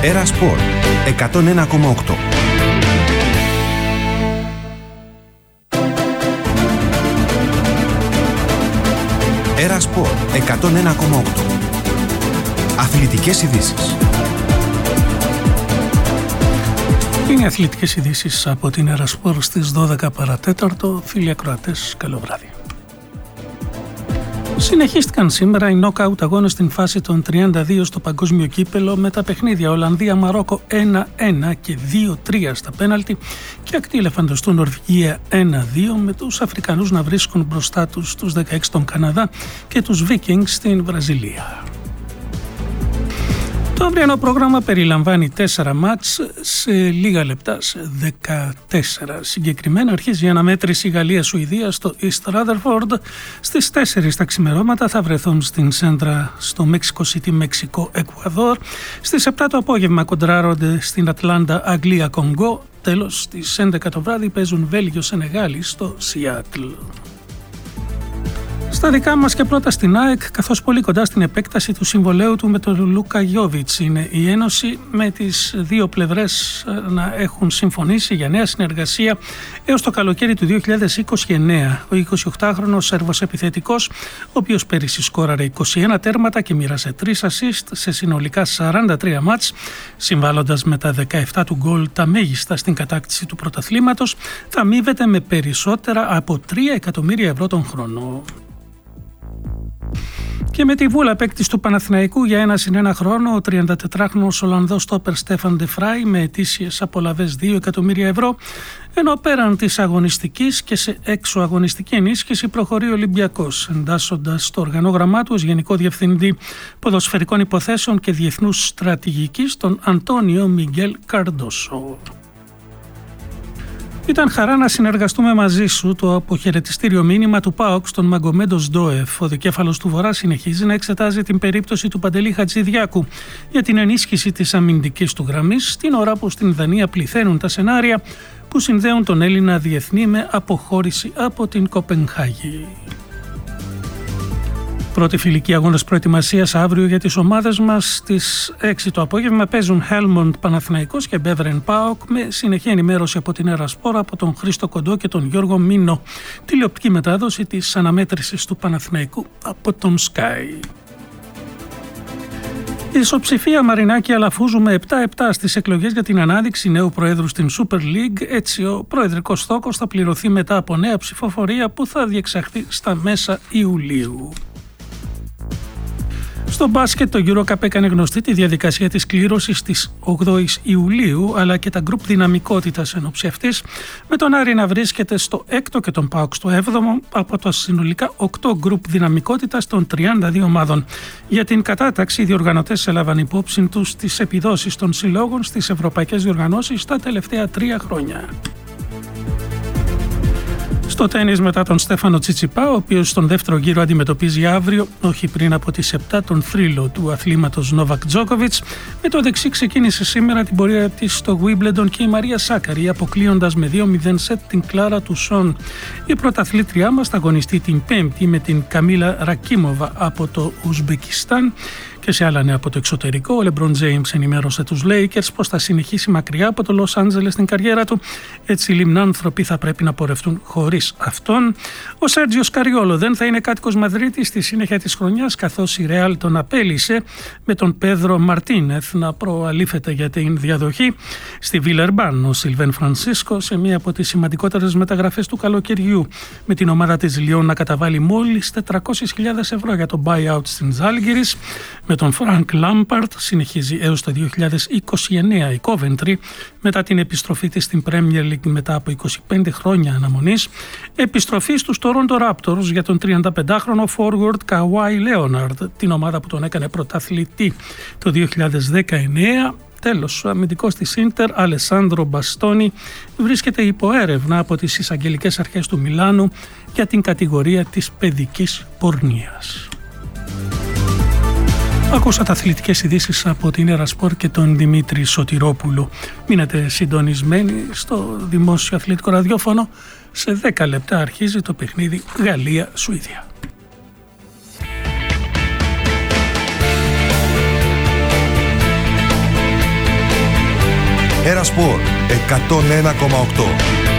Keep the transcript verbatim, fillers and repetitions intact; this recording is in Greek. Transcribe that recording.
Έρα Σπορ εκατόν ένα κόμμα οκτώ. Έρα Σπορ εκατόν ένα κόμμα οκτώ. Αθλητικές ειδήσεις. Είναι αθλητικές ειδήσεις από την Έρα Σπορ στις δώδεκα παρατέταρτο. Φίλοι ακροατές, καλό βράδυ. Συνεχίστηκαν σήμερα οι νόκαουτ αγώνες στην φάση των τριάντα δύο στο παγκόσμιο κύπελο με τα παιχνίδια Ολλανδία-Μαρόκο ένα ένα και δύο τρία στα πέναλτι και ακτή ελεφαντοστού Νορβηγία ένα δύο με τους Αφρικανούς να βρίσκουν μπροστά τους τους δεκαέξι τον Καναδά και τους Vikings στην Βραζιλία. Το αυριανό πρόγραμμα περιλαμβάνει τέσσερα μάτς σε λίγα λεπτά, σε δεκατέσσερα συγκεκριμένα. Αρχίζει η αναμέτρηση Γαλλία-Σουηδία στο East Rutherford. Στις τέσσερις τα ξημερώματα θα βρεθούν στην Σέντρα στο Mexico City, Μεξικό, Εκουαδόρ. Στις επτά το απόγευμα κοντράρονται στην Ατλάντα, Αγγλία, Κονγκό. Τέλος, στις έντεκα το βράδυ παίζουν Βέλγιο-Σενεγάλη στο Σιάτλ. Στα δικά μας και πρώτα στην ΑΕΚ, καθώς πολύ κοντά στην επέκταση του συμβολαίου του με τον Λούκα Γιόβιτς είναι η Ένωση, με τις δύο πλευρές να έχουν συμφωνήσει για νέα συνεργασία έως το καλοκαίρι του δύο χιλιάδες είκοσι εννέα. Ο εικοσιοκτάχρονος Σέρβος επιθετικός, ο οποίος πέρυσι σκόραρε είκοσι ένα τέρματα και μοίρασε τρία ασίστ σε συνολικά σαράντα τρία μάτς, συμβάλλοντας με τα δεκαεπτά του γκολ τα μέγιστα στην κατάκτηση του πρωταθλήματος, θα αμείβεται με περισσότερα από τρία εκατομμύρια ευρώ τον χρόνο. Και με τη βούλα παίκτης του Παναθηναϊκού για ένα συν ένα χρόνο, ο τριαντατετράχρονος Ολλανδός στόπερ Στέφαν Ντε Φράι με ετήσιες απολαβές δύο εκατομμύρια ευρώ, ενώ πέραν της αγωνιστικής και σε έξω αγωνιστική ενίσχυση προχωρεί ο Ολυμπιακός, εντάσσοντας στο οργανόγραμμά του ως Γενικό Διευθυντή Ποδοσφαιρικών Υποθέσεων και Διεθνούς Στρατηγικής τον Αντώνιο Μιγγέλ Καρντόσο. Ήταν χαρά να συνεργαστούμε μαζί σου, το αποχαιρετιστήριο μήνυμα του ΠΑΟΚ στον Μαγκομέντος Ντόεφ. Ο δικέφαλος του Βορρά συνεχίζει να εξετάζει την περίπτωση του Παντελή Χατζηδιάκου για την ενίσχυση της αμυντικής του γραμμής, την ώρα που στην Δανία πληθαίνουν τα σενάρια που συνδέουν τον Έλληνα διεθνή με αποχώρηση από την Κοπενχάγη. Πρώτη φιλική αγώνας προετοιμασίας αύριο για τις ομάδες μας. Στις έξι το απόγευμα παίζουν Helmond Παναθηναϊκός και Beveren ΠΑΟΚ, με συνεχή ενημέρωση από την Έρα Σπορ από τον Χρήστο Κοντό και τον Γιώργο Μίνο. Τηλεοπτική μετάδοση της αναμέτρησης του Παναθηναϊκού από τον Sky. Η ισοψηφία Μαρινάκη Αλαφούζου με επτά επτά στις εκλογές για την ανάδειξη νέου προέδρου στην Super League. Έτσι ο προεδρικός στόχος θα πληρωθεί μετά από νέα ψηφοφορία που θα διεξαχθεί στα μέσα Ιουλίου. Στο μπάσκετ, το EuroCup έκανε γνωστή τη διαδικασία της κλήρωσης της ογδόης Ιουλίου, αλλά και τα γκρουπ δυναμικότητας εν ώψη αυτής, με τον Άρη να βρίσκεται στο έκτο και τον ΠΑΟΚ στο έβδομο από τα συνολικά οκτώ γκρουπ δυναμικότητας των τριάντα δύο ομάδων. Για την κατάταξη, οι διοργανωτές έλαβαν υπόψη τους τις επιδόσεις των συλλόγων στις ευρωπαϊκές διοργανώσεις τα τελευταία τρία χρόνια. Στο τένις, μετά τον Στέφανο Τσιτσιπά, ο οποίος στον δεύτερο γύρο αντιμετωπίζει αύριο, όχι πριν από τις επτά, τον θρύλο του αθλήματος Νόβακ Τζόκοβιτς, με το δεξί ξεκίνησε σήμερα την πορεία της στο Wimbledon και η Μαρία Σάκαρη, αποκλείοντας με δύο μηδέν σετ την Κλάρα Τουσόν. Η πρωταθλήτριά μας θα αγωνιστεί την Πέμπτη με την Καμίλα Ρακίμοβα από το Ουσμπεκιστάν. Και σε άλλα νέα από το εξωτερικό, ο Λεμπρόν Τζέιμς ενημέρωσε τους Lakers πως θα συνεχίσει μακριά από το Λος Άντζελες στην καριέρα του. Έτσι, οι λιμνάνθρωποι θα πρέπει να πορευτούν χωρίς αυτόν. Ο Σέρτζιο Καριόλο δεν θα είναι κάτοικος Μαδρίτης στη συνέχεια της χρονιάς, καθώς η Ρεάλ τον απέλησε με τον Πέδρο Μαρτίνεθ να προαλήφεται για την διαδοχή στη Βιλερμπάν. Ο Σιλβέν Φρανσίσκο σε μία από τις σημαντικότερες μεταγραφές του καλοκαιριού, με την ομάδα της Λιόν να καταβάλει μόλις τετρακόσιες χιλιάδες ευρώ για το buyout στην Ζάλγκιρις. Με τον Φρανκ Λάμπαρτ συνεχίζει έως το δύο χιλιάδες είκοσι εννέα η Κόβεντρι μετά την επιστροφή της στην Premier League μετά από είκοσι πέντε χρόνια αναμονής. Επιστροφή στους Toronto Raptors για τον τριανταπεντάχρονο forward Καουάι Λέοναρντ, την ομάδα που τον έκανε πρωταθλητή το δύο χιλιάδες δεκαεννέα. Τέλος, ο αμυντικός της Ίντερ, Αλεσάνδρο Μπαστόνι, βρίσκεται υπό έρευνα από τις εισαγγελικές αρχές του Μιλάνου για την κατηγορία της παιδικής πορνείας. Ακούσατε αθλητικές ειδήσεις από την Έρα Σπορ και τον Δημήτρη Σωτηρόπουλο. Μείνετε συντονισμένοι στο δημόσιο αθλητικό ραδιόφωνο. Σε δέκα λεπτά αρχίζει το παιχνίδι Γαλλία-Σουηδία. Era Sport εκατόν ένα κόμμα οκτώ.